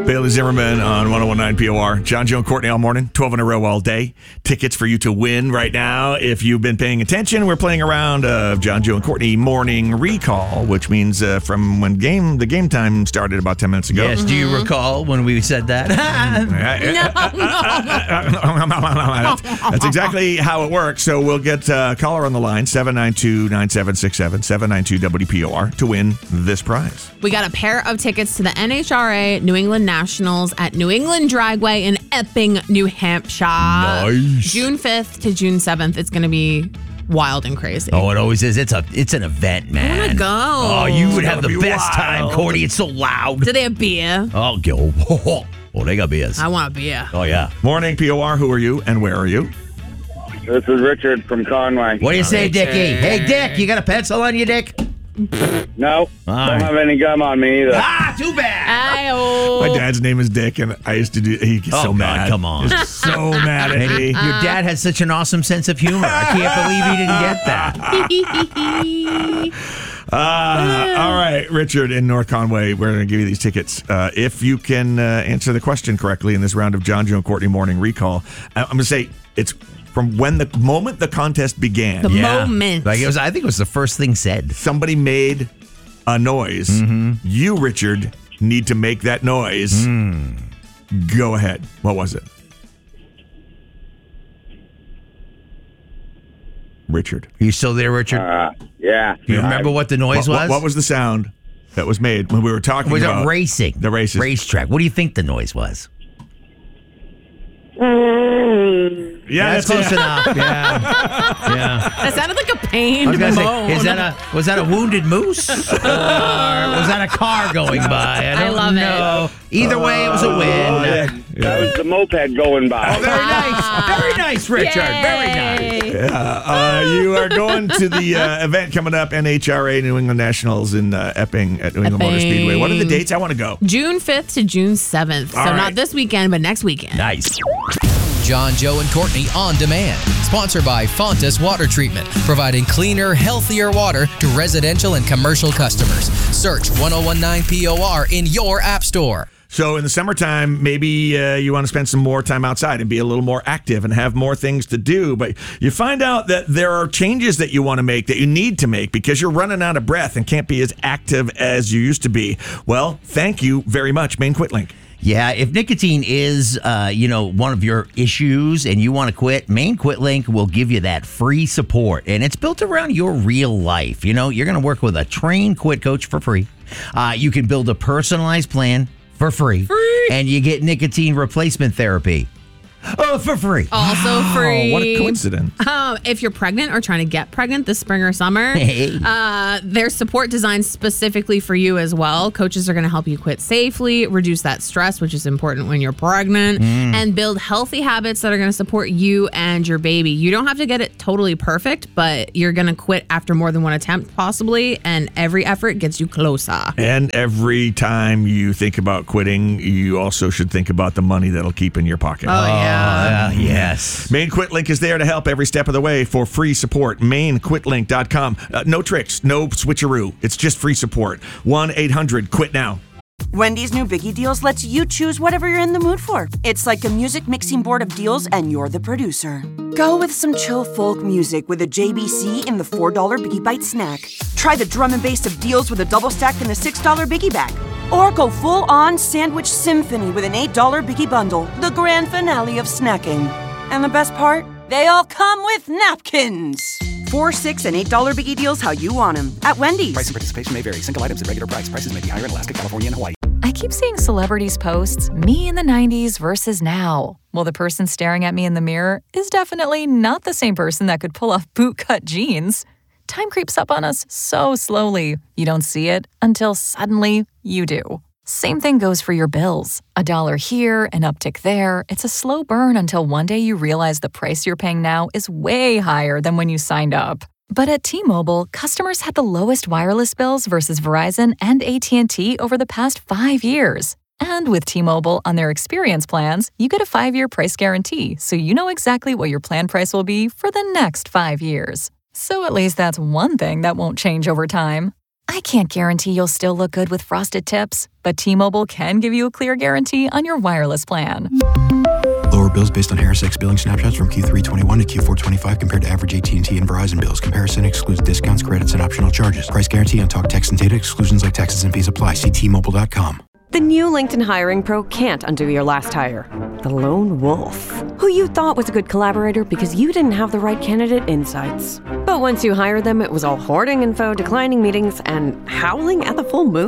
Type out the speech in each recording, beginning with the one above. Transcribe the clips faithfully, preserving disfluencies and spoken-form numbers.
Bailey Zimmerman on one oh one point nine P O R. John, Joe, and Courtney all morning, twelve in a row all day. Tickets for you to win right now. If you've been paying attention, we're playing a round of John, Joe, and Courtney morning recall, which means uh, from when game the game time started about ten minutes ago. Yes, do you recall when we said that? no, no. that's, that's exactly how it works. So we'll get a caller on the line, seven nine two, nine seven six seven, seven nine two W P O R, to win this prize. We got a pair of tickets to the N H R A New England Nationals at New England Dragway in Epping, New Hampshire. Nice. June fifth to June seventh. It's going to be wild and crazy. Oh, it always is. It's a it's an event, man. I want to go. Oh, you would have the be best wild. time, Courtney. It's so loud. Do they have beer? Oh, go. Oh, they got beers. I want a beer. Oh, yeah. Morning, P O R. Who are you and where are you? This is Richard from Conway. What do you say, Dickie? Hey, Dick, you got a pencil on you, Dick? No, All don't right. have any gum on me either. Ah, too bad. Ayo. My dad's name is Dick, and I used to do. He gets Oh, so God, mad. come on. He's so mad at me. Your dad has such an awesome sense of humor. I can't believe he didn't get that. Uh, all right, Richard in North Conway, we're going to give you these tickets. Uh, if you can uh, answer the question correctly in this round of John, Joe, and Courtney Morning Recall, I- I'm going to say it's from when the moment the contest began. The Yeah. moment. Like it was, I think it was the first thing said. Somebody made a noise. Mm-hmm. You, Richard, need to make that noise. Mm. Go ahead. What was it? Richard. Are you still there, Richard? Uh, yeah. Do you remember what the noise What, was? what, what was the sound that was made when we were talking It was about a racing. the races? Racetrack. What do you think the noise was? Yeah, that's that's close it. enough. Yeah. Yeah. That sounded like a I pained was gonna moan. say, is that a was that a wounded moose, or was that a car going by? I I don't love it. know. Either way, it was a win. yeah. That was the moped going by. Oh, very nice, very nice, Richard. Very nice. Yay. Uh, you are going to the uh, event coming up, N H R A New England Nationals in uh, Epping at New England Motor Epping. Speedway. What are the dates? I want to go. June fifth to June seventh. So All right. not this weekend, but next weekend. Nice. John, Joe, and Courtney on demand. Sponsored by Fontas Water Treatment, providing cleaner, healthier water to residential and commercial customers. Search one oh one nine P O R in your app store. So in the summertime, maybe uh, you want to spend some more time outside and be a little more active and have more things to do. But you find out that there are changes that you want to make, that you need to make, because you're running out of breath and can't be as active as you used to be. Well, thank you very much, Maine Quit Link. Yeah, if nicotine is, uh, you know, one of your issues and you want to quit, Maine Quit Link will give you that free support. And it's built around your real life. You know, you're going to work with a trained quit coach for free. Uh, you can build a personalized plan for free. Free. And you get nicotine replacement therapy. Oh, for free. Also free. Oh, what a coincidence. Um, if you're pregnant or trying to get pregnant this spring or summer, Hey. uh, there's support designed specifically for you as well. Coaches are going to help you quit safely, reduce that stress, which is important when you're pregnant, and build healthy habits that are going to support you and your baby. You don't have to get it totally perfect, but you're going to quit after more than one attempt, possibly, and every effort gets you closer. And every time you think about quitting, you also should think about the money that'll keep in your pocket. Oh, yeah. Uh, yes. Maine Quit Link is there to help every step of the way for free support. maine quit link dot com. Uh, no tricks, no switcheroo. It's just free support. one eight hundred quit now. Wendy's new Biggie Deals lets you choose whatever you're in the mood for. It's like a music mixing board of deals, and you're the producer. Go with some chill folk music with a J B C in the four dollar Biggie Bite snack. Try the drum and bass of deals with a double stack in the six dollar Biggie Bag. Or go full-on sandwich symphony with an eight dollar Biggie Bundle, the grand finale of snacking. And the best part? They all come with napkins. Four, six, and eight dollar Biggie Deals how you want them at Wendy's. Price and participation may vary. Single items at regular price. Prices may be higher in Alaska, California, and Hawaii. I keep seeing celebrities post me in the nineties versus now. Well, the person staring at me in the mirror is definitely not the same person that could pull off bootcut jeans. Time creeps up on us so slowly. You don't see it until suddenly you do. Same thing goes for your bills. A dollar here, an uptick there. It's a slow burn until one day you realize the price you're paying now is way higher than when you signed up. But at T-Mobile, customers had the lowest wireless bills versus Verizon and A T and T over the past five years. And with T-Mobile on their experience plans, you get a five-year price guarantee, so you know exactly what your plan price will be for the next five years. So at least that's one thing that won't change over time. I can't guarantee you'll still look good with Frosted Tips, but T-Mobile can give you a clear guarantee on your wireless plan. Lower bills based on Harris X billing snapshots from Q three twenty-one to Q four twenty-five compared to average A T and T and Verizon bills. Comparison excludes discounts, credits, and optional charges. Price guarantee on talk, text, and data. Exclusions like taxes and fees apply. See T Mobile dot com. The new LinkedIn Hiring Pro can't undo your last hire. The lone wolf, who you thought was a good collaborator because you didn't have the right candidate insights. But once you hired them, it was all hoarding info, declining meetings, and howling at the full moon?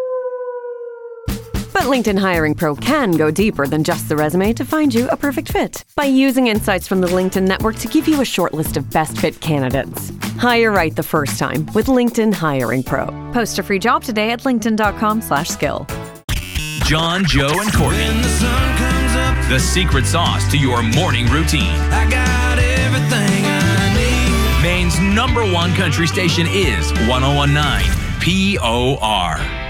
But LinkedIn Hiring Pro can go deeper than just the resume to find you a perfect fit by using insights from the LinkedIn network to give you a short list of best fit candidates. Hire right the first time with LinkedIn Hiring Pro. Post a free job today at linkedin dot com slash skill. John, Joe, and Courtney. When the sun comes up, the secret sauce to your morning routine. I got everything I need. Maine's number one country station is one oh one nine P O R.